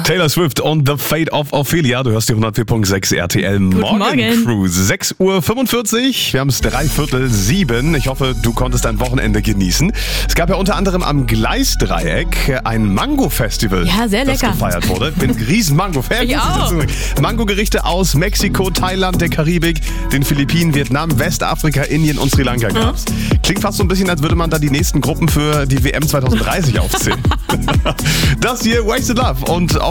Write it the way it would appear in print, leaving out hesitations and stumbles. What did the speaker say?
Taylor Swift und The Fate of Ophelia. Du hörst die 104.6 RTL Morgen Crew. 6.45 Uhr. Wir haben es 6:45. Ich hoffe, du konntest dein Wochenende genießen. Es gab ja unter anderem am Gleisdreieck ein Mango-Festival. Ja, sehr lecker. Das gefeiert wurde. Ich bin ein riesen Mango-Fan. Ich auch. Mango-Gerichte aus Mexiko, Thailand, der Karibik, den Philippinen, Vietnam, Westafrika, Indien und Sri Lanka gab's. Klingt fast so ein bisschen, als würde man da die nächsten Gruppen für die WM 2030 aufzählen. Das hier, Wasted Love. Und